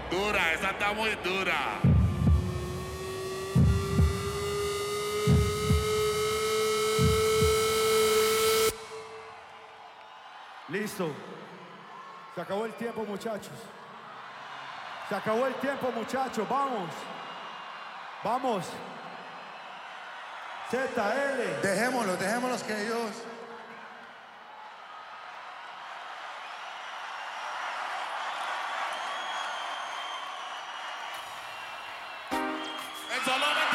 Dura, esa está muy dura. Listo. Se acabó el tiempo, muchachos. Se acabó el tiempo, muchachos. Vamos. Vamos. ZL. Dejémoslos que ellos. It's all over.